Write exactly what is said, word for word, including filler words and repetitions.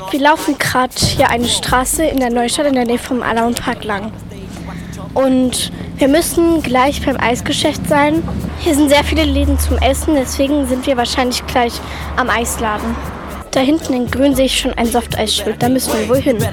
Wir laufen gerade hier eine Straße in der Neustadt in der Nähe vom Alaun-Park lang. Und wir müssen gleich beim Eisgeschäft sein. Hier sind sehr viele Läden zum Essen, deswegen sind wir wahrscheinlich gleich am Eisladen. Da hinten in grün sehe ich schon ein Softeisschild, da müssen wir wohl hin.